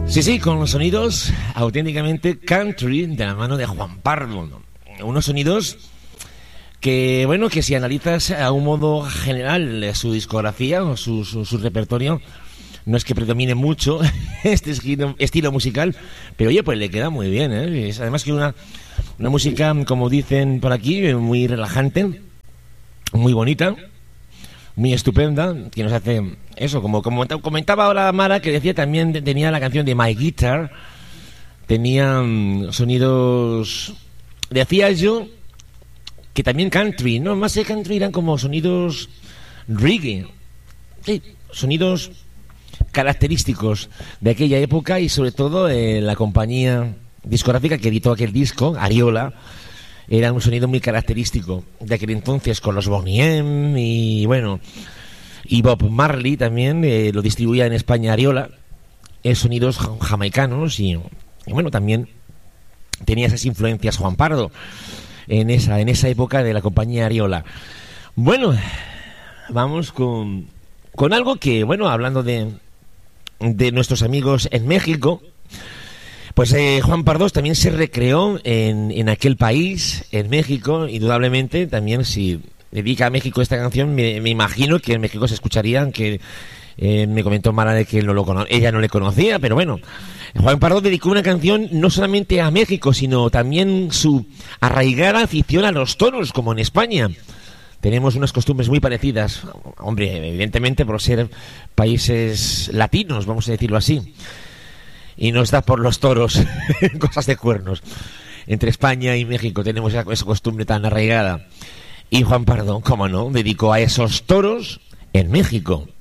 Sí, sí, con los sonidos auténticamente country de la mano de Juan Pardo, ¿no? Unos sonidos que, bueno, que si analizas a un modo general su discografía o su repertorio, no es que predomine mucho este estilo musical, pero oye, pues le queda muy bien, ¿eh? Es además que una música, como dicen por aquí, muy relajante, muy bonita, muy estupenda, que nos hace eso, como comentaba ahora Mara, que decía también, tenía la canción de My Guitar, tenía sonidos, decía yo, que también country, no más que country, eran como sonidos reggae, sí, sonidos característicos de aquella época y sobre todo la compañía discográfica que editó aquel disco, Ariola, era un sonido muy característico de aquel entonces con los Boney M y bueno, y Bob Marley también lo distribuía en España Ariola, sonidos jamaicanos y bueno, también tenía esas influencias Juan Pardo en esa época de la compañía Ariola. Bueno, vamos con algo que, bueno, hablando de nuestros amigos en México, pues Juan Pardo también se recreó en aquel país, en México, indudablemente. También si dedica a México esta canción, me imagino que en México se escucharía, aunque me comentó Mara de que ella no le conocía, pero bueno, Juan Pardo dedicó una canción no solamente a México, sino también su arraigada afición a los toros, como en España. Tenemos unas costumbres muy parecidas, hombre, evidentemente por ser países latinos, vamos a decirlo así. Y nos da por los toros, cosas de cuernos. Entre España y México tenemos esa costumbre tan arraigada. Y Juan Pardo, cómo no, dedicó a esos toros en México.